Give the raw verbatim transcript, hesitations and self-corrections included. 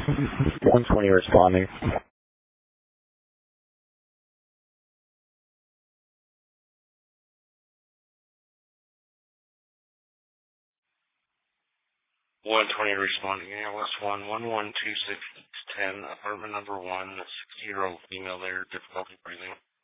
one twenty responding. one twenty responding. Air West one, one one two six ten, apartment number one, sixty-year-old female there, difficulty breathing.